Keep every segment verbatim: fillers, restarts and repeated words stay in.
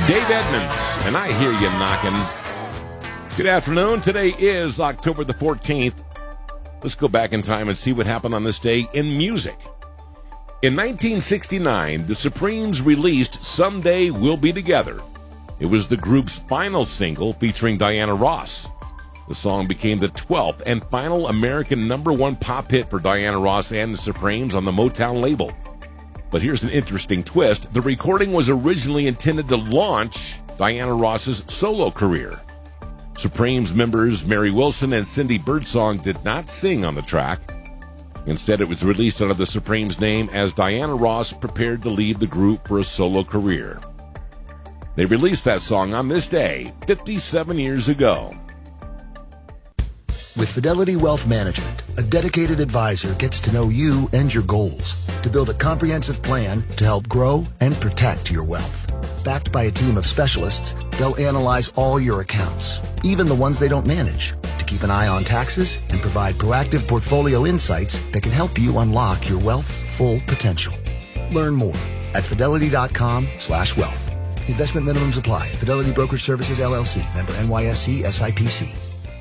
Dave Edmonds, and I hear you knocking. Good afternoon. Today is October the fourteenth. Let's go back in time and see what happened on this day in music. In nineteen sixty-nine, the Supremes released Someday We'll Be Together. It was the group's final single featuring Diana Ross. The song became the twelfth and final American number one pop hit for Diana Ross and the Supremes on the Motown label. But here's an interesting twist. The recording was originally intended to launch Diana Ross's solo career. Supremes members Mary Wilson and Cindy Birdsong did not sing on the track. Instead, it was released under the Supremes' name as Diana Ross prepared to leave the group for a solo career. They released that song on this day, fifty-seven years ago. With Fidelity Wealth Management, a dedicated advisor gets to know you and your goals to build a comprehensive plan to help grow and protect your wealth. Backed by a team of specialists, they'll analyze all your accounts, even the ones they don't manage, to keep an eye on taxes and provide proactive portfolio insights that can help you unlock your wealth's full potential. Learn more at fidelity.com slash wealth. Investment minimums apply. Fidelity Brokerage Services, L L C. Member N Y S E S I P C.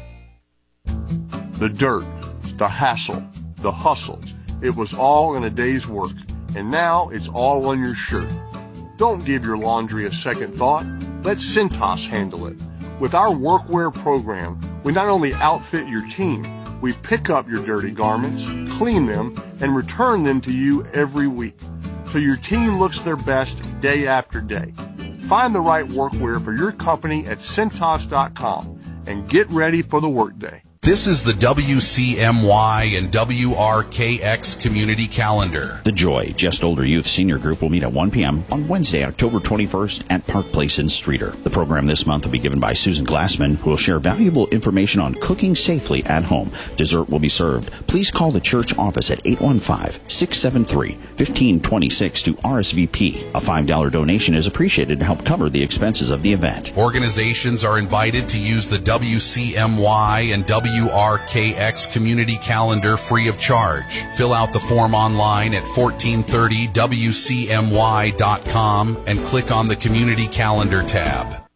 The dirt, the hassle, the hustle. It was all in a day's work, and now it's all on your shirt. Don't give your laundry a second thought. Let Cintas handle it. With our workwear program, we not only outfit your team, we pick up your dirty garments, clean them, and return them to you every week, so your team looks their best day after day. Find the right workwear for your company at Cintas dot com and get ready for the workday. This is the W C M Y and W R K X Community Calendar. The Joy Just Older Youth Senior Group will meet at one p.m. on Wednesday, October twenty-first at Park Place in Streeter. The program this month will be given by Susan Glassman, who will share valuable information on cooking safely at home. Dessert will be served. Please call the church office at eight one five, six seven three, one five two six to R S V P. A five dollars donation is appreciated to help cover the expenses of the event. Organizations are invited to use the W C M Y and W R K X Community Calendar free of charge. Fill out the form online at fourteen thirty W C M Y dot com and click on the Community Calendar tab.